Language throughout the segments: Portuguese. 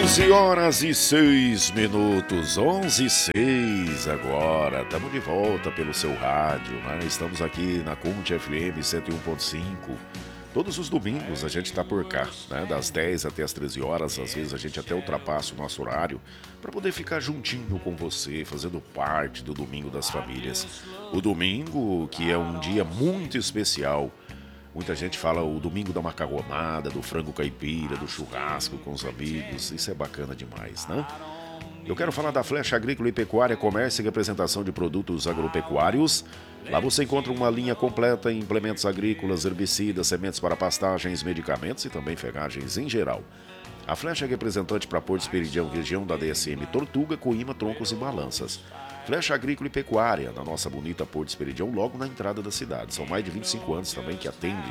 11h06, 11h06 agora. Estamos de volta pelo seu rádio, né? Estamos aqui na Conte FM 101.5. Todos os domingos a gente está por cá, né? Das 10 até as 13 horas. Às vezes a gente até ultrapassa o nosso horário para poder ficar juntinho com você, fazendo parte do Domingo das Famílias. O domingo, que é um dia muito especial. Muita gente fala o domingo da macarronada, do frango caipira, do churrasco com os amigos. Isso é bacana demais, né? Eu quero falar da Flecha Agrícola e Pecuária, comércio e representação de produtos agropecuários. Lá você encontra uma linha completa em implementos agrícolas, herbicidas, sementes para pastagens, medicamentos e também ferragens em geral. A Flecha é representante para Porto Esperidião, região da DSM Tortuga, Coíma, Troncos e Balanças. Flecha Agrícola e Pecuária, na nossa bonita Porto Esperidião, logo na entrada da cidade. São mais de 25 anos também que atende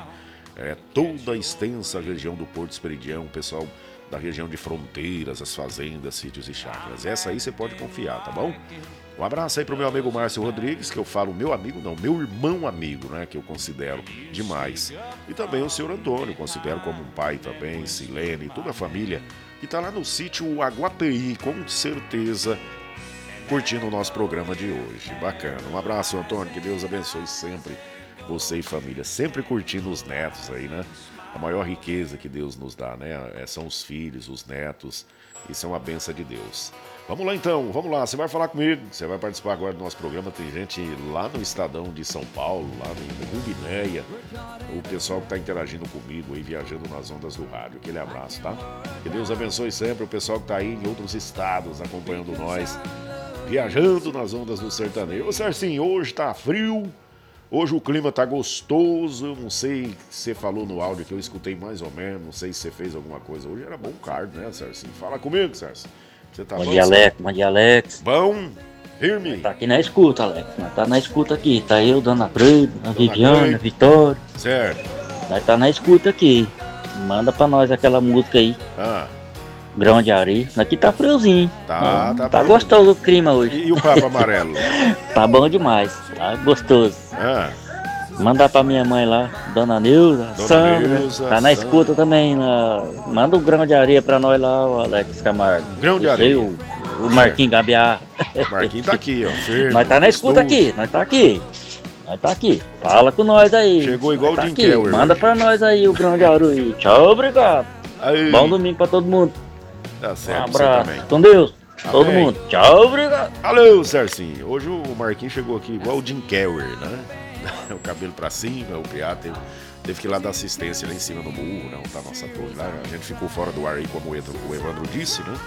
toda a extensa região do Porto Esperidião, o pessoal da região de fronteiras, as fazendas, sítios e chácaras. Essa aí você pode confiar, tá bom? Um abraço aí pro meu amigo Márcio Rodrigues, que eu falo meu amigo, não, meu irmão amigo, né, que eu considero demais. E também o senhor Antônio, considero como um pai também, Silene, toda a família, que tá lá no sítio Aguapeí, com certeza, curtindo o nosso programa de hoje. Bacana. Um abraço, Antônio, que Deus abençoe sempre você e família, sempre curtindo os netos aí, né? A maior riqueza que Deus nos dá, né? São os filhos, os netos. Isso é uma bênção de Deus. Vamos lá então, vamos lá. Você vai falar comigo, você vai participar agora do nosso programa. Tem gente lá no Estadão de São Paulo, lá no Rubinéia. O pessoal que está interagindo comigo aí, viajando nas ondas do rádio. Aquele abraço, tá? Que Deus abençoe sempre o pessoal que está aí em outros estados acompanhando nós, viajando nas ondas do sertanejo. Ô Sercinho, hoje tá frio. Hoje o clima tá gostoso, eu não sei se você falou no áudio que eu escutei mais ou menos, não sei se você fez alguma coisa. Hoje era bom card, né, Sercinho? Fala comigo, Sercinho. Você tá bom? Bom dia, Alex. Bom? Firme? Tá aqui na escuta, Alex. Nós tá na escuta aqui. Tá eu, Dona Creide, a Viviane, a Vitória. Certo. Nós tá na escuta aqui. Manda pra nós aquela música aí. Grão de areia. Aqui tá friozinho. Tá gostoso o clima hoje. E o papo amarelo? Tá bom demais. Tá gostoso. Manda pra minha mãe lá, Dona Neuza, Sandra. Tá na escuta também. Manda um grão de areia pra nós lá, o Alex Camargo. Grão de areia. O Marquinhos Gabiar. O Marquinhos tá aqui, ó. Firme, nós tá na escuta aqui. Nós tá aqui. Fala com nós aí. Chegou igual o Jim Keller. Manda pra nós aí o grão de areia. Tchau, obrigado. Aí. Bom domingo pra todo mundo. Tá certo, um abraço. Com Deus. Amém. Todo mundo. Tchau, obrigado. Valeu, Sercinho. Hoje o Marquinhos chegou aqui igual o Jim Keller, né? O cabelo pra cima, o PA teve que ir lá dar assistência lá em cima do murro, né? Tá nossa torre lá. A gente ficou fora do ar aí, como o Evandro disse, né?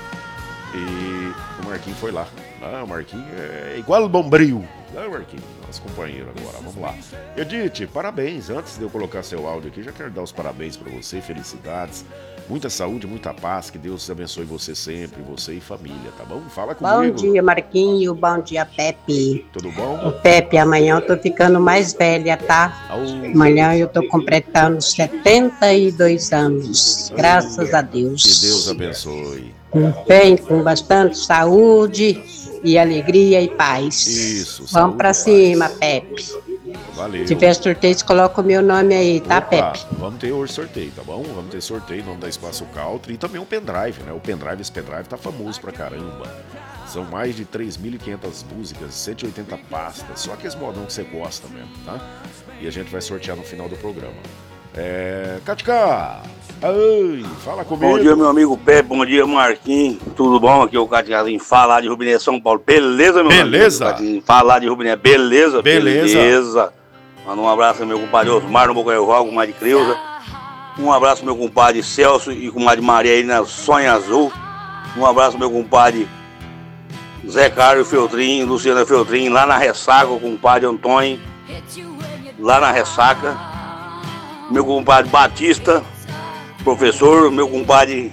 E o Marquinhos foi lá. O Marquinhos é igual o Bombril. Marquinhos, nosso companheiro agora. Vamos lá. Edith, parabéns. Antes de eu colocar seu áudio aqui, já quero dar os parabéns pra você. Felicidades. Muita saúde, muita paz, que Deus abençoe você sempre, você e família, tá bom? Fala comigo. Bom dia, Marquinho, bom dia, Pepe. Tudo bom? O Pepe, amanhã eu tô ficando mais velha, tá? Amanhã eu tô completando 72 anos, graças a Deus. Que Deus abençoe. Bem, com bastante saúde e alegria e paz. Isso, vamos pra cima, Pepe. Valeu. Se tiver sorteio, você coloca o meu nome aí, tá, Pepe? Vamos ter hoje sorteio, tá bom? Vamos ter sorteio em nome da Espaço Country e também um pendrive, né? Esse pendrive tá famoso pra caramba. São mais de 3.500 músicas, 180 pastas, só aqueles modão que você gosta mesmo, tá? E a gente vai sortear no final do programa. Catica! Ai, fala comigo. Bom dia, meu amigo Pepe, bom dia, Marquinhos. Tudo bom? Aqui é o Caticazinho, falar de Rubiné, São Paulo. Beleza, meu beleza? amigo? Falar de Rubiné, beleza? Beleza. Manda um abraço ao meu compadre Osmar, no Bocaio, comadre Creuza. Um abraço ao meu compadre Celso e comadre Maria aí na Sonha Azul. Um abraço ao meu compadre Zé Carlos Feltrin, Luciana Feltrin, lá na Ressaca, o compadre Antônio, lá na Ressaca. Meu compadre Batista, professor, meu compadre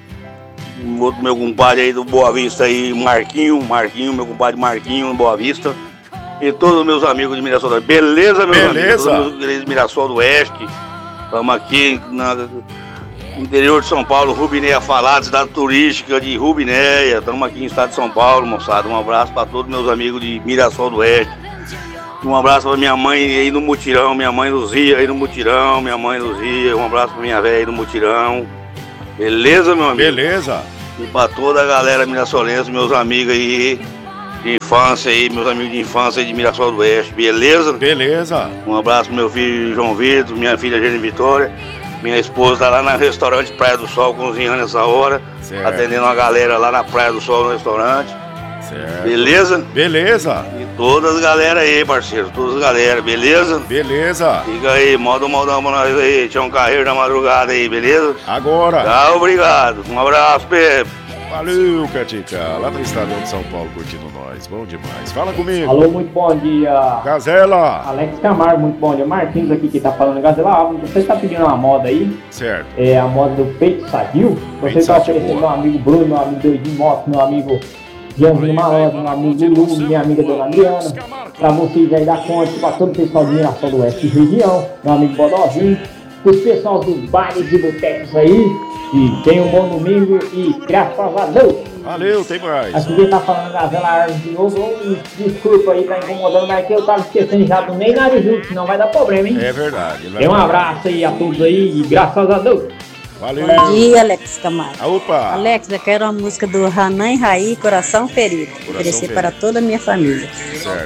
aí do Boa Vista aí, Marquinho, meu compadre Marquinho, Boa Vista. E todos os meus amigos de Mirassol do Oeste. Beleza, meus amigos? Todos meus de Mirassol do Oeste. Estamos aqui no interior de São Paulo, Rubinéia Falada, cidade turística de Rubinéia. Estamos aqui no estado de São Paulo, moçada. Um abraço para todos meus amigos de Mirassol do Oeste. Um abraço para minha mãe aí no Mutirão, minha mãe Luzia aí no Mutirão, minha mãe Luzia. Um abraço para minha velha aí no Mutirão. Beleza, meu amigo? Beleza. E pra toda a galera mirassolense, meus amigos aí de infância aí, meus amigos de infância aí de Mirassol do Oeste, beleza? Beleza. Um abraço pro meu filho João Vitor, minha filha Gene Vitória. Minha esposa tá lá no restaurante Praia do Sol, cozinhando nessa hora. Certo. Atendendo uma galera lá na Praia do Sol no restaurante. Certo. Beleza? Beleza. E todas as galera aí, parceiro. Todas as galera, beleza? Beleza. Fica aí, moda um modão pra nós aí. Tinha um carreiro da madrugada aí, beleza? Agora. Tá, obrigado. Um abraço, Pepe. Valeu, Catica. Lá no Estadão de São Paulo, curtindo nós. Bom demais. Fala comigo. Alô, muito bom dia. Gazela. Alex Camargo, muito bom dia. Marquinhos aqui que tá falando. Gazela, você está pedindo uma moda aí? Certo. É a moda do Peito Sadio. Você está oferecendo meu amigo Bruno, meu amigo Doidinho Moto, meu amigo Gianzinho Malandro, meu amigo Lulu, minha amiga Dona Adriana. Pra vocês aí da Conte, pra todo o pessoal de Mirassol do Oeste e região. Meu amigo Bodozinho. Os pessoal dos bailes e botecos aí. E tenham um bom domingo e graças a Deus. Valeu, tem mais. Aqui quem tá falando Gazela Arnes de novo, desculpa aí, tá incomodando, mas que eu tava esquecendo já do nem nada junto, senão vai dar problema, hein? É verdade. Tem um abraço aí a todos aí e graças a Deus. Valeu. Bom dia, Alex Camargo. Opa. Alex, eu quero uma música do Hanan Raí, Coração Ferido. Oferecer para toda a minha família. Certo.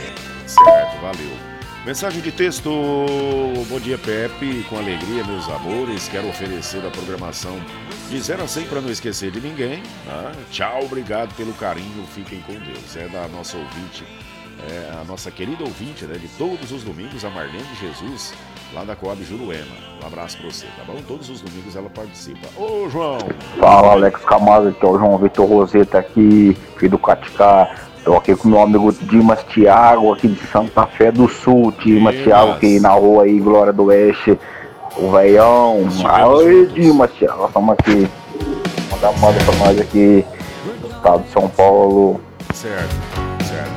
Certo, valeu. Mensagem de texto. Bom dia, Pepe. Com alegria, meus amores. Quero oferecer a programação de 0 a 100 para não esquecer de ninguém. Tá? Tchau, obrigado pelo carinho. Fiquem com Deus. É da nossa ouvinte, a nossa querida ouvinte, né, de todos os domingos, a Marlene Jesus, lá da Coab Juruena. Um abraço pra você, tá bom? Todos os domingos ela participa. Ô, João! Fala, Alex Camargo, que é o João Vitor Roseta aqui, filho do Caticá. Tô aqui com meu amigo Dimas Thiago, aqui de Santa Fé do Sul. Dimas Thiago, aqui na rua aí, Glória do Oeste. O veião. Oi, Dimas Thiago, nós estamos aqui. Mandar uma moda pra nós aqui, do estado de São Paulo. Certo, certo.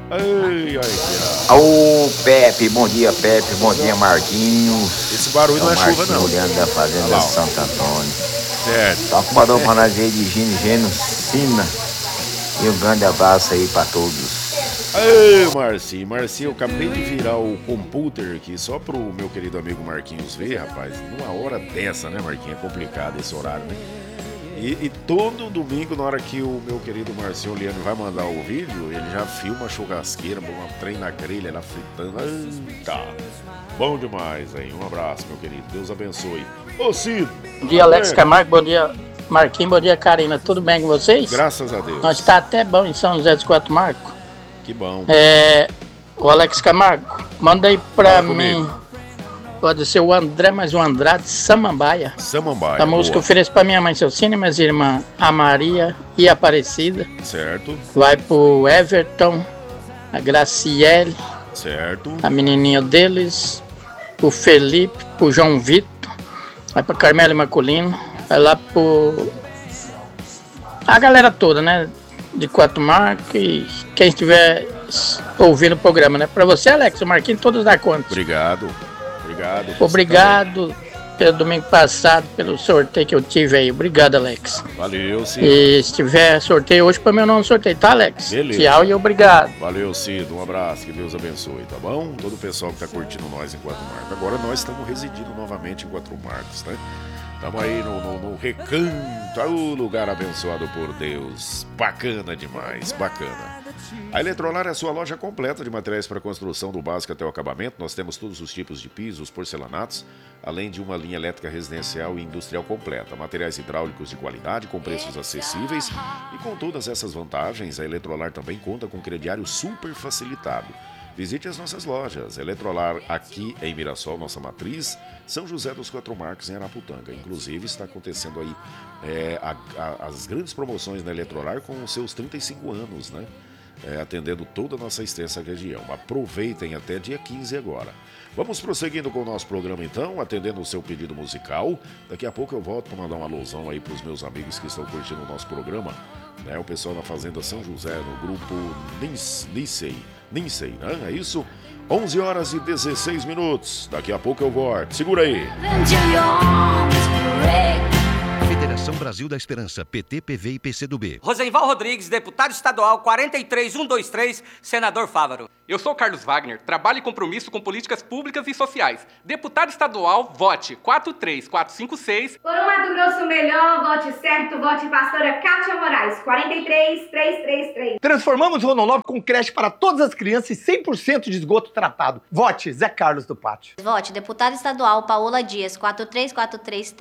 Ai, Ô, Pepe, bom dia, Pepe, bom dia, Marquinhos. Esse barulho não é chuva, não. Olhando da Fazenda Santo Antônio. Certo. Tá com badão pra nós aí de Gino Sina. E um grande abraço aí pra todos. Ei, Marcinho, eu acabei de virar o computer aqui só pro meu querido amigo Marquinhos ver, rapaz. Numa hora dessa, né, Marquinhos? É complicado esse horário, né? E todo domingo, na hora que o meu querido Marcinho Liano vai mandar o vídeo, ele já filma a churrasqueira, uma trem na grelha, ela fritando. Eita! Bom demais, hein? Um abraço, meu querido. Deus abençoe. Ô, Cid! Bom dia, Alex Camargo. Bom dia, Marquinhos. Bom dia, Karina. Tudo bem com vocês? Graças a Deus. Nós tá até bom em São José dos Quatro Marcos. Que bom. O Alex Camargo, manda aí pra mim. Comigo. Pode ser o André, mas o Andrade Samambaia. Samambaia. A música eu ofereço pra minha mãe Celcine, minhas irmãs, a Maria e a Aparecida. Certo. Vai pro Everton, a Graciele. Certo. A menininha deles, o Felipe, pro João Vitor. Vai pra Carmela Maculino. Vai lá pro... a galera toda, né? De Quatro Marcos e quem estiver ouvindo o programa, né? Pra você, Alex, o Marquinhos, todos dá conta. Obrigado. Obrigado pelo domingo passado, pelo sorteio que eu tive aí. Obrigado, Alex. Valeu, Cid. E se tiver sorteio hoje, para meu nome sorteio, tá, Alex? Beleza. Tchau e obrigado. Valeu, Cid. Um abraço, que Deus abençoe, tá bom? Todo o pessoal que tá curtindo nós em Quatro Marcos. Agora nós estamos residindo novamente em Quatro Marcos, né? Estamos aí no Recanto, o lugar abençoado por Deus. Bacana demais, bacana. A Eletrolar é a sua loja completa de materiais para construção do básico até o acabamento. Nós temos todos os tipos de pisos, porcelanatos, além de uma linha elétrica residencial e industrial completa. Materiais hidráulicos de qualidade, com preços acessíveis. E com todas essas vantagens, a Eletrolar também conta com crediário super facilitado. Visite as nossas lojas. Eletrolar aqui em Mirassol, nossa matriz, São José dos Quatro Marcos, em Araputanga. Inclusive, está acontecendo aí as grandes promoções na Eletrolar com os seus 35 anos, né? Atendendo toda a nossa extensa região. Aproveitem até dia 15 agora. Vamos prosseguindo com o nosso programa então, atendendo o seu pedido musical. Daqui a pouco eu volto para mandar uma alusão aí para os meus amigos que estão curtindo o nosso programa, né? O pessoal da Fazenda São José, no grupo Ninsei, né? É isso? 11 horas e 16 minutos. Daqui a pouco eu volto. Segura aí. Federação Brasil da Esperança, PT, PV e PCdoB. Rosenval Rodrigues, deputado estadual 43123, senador Fávaro. Eu sou Carlos Wagner, trabalho e compromisso com políticas públicas e sociais. Deputado estadual, vote 43456. Por um Mato Grosso melhor, vote certo, vote pastora Kátia Moraes, 43333. Transformamos Rondonópolis com creche para todas as crianças e 100% de esgoto tratado. Vote Zé Carlos do Pátio. Vote deputado estadual Paola Dias, 43433.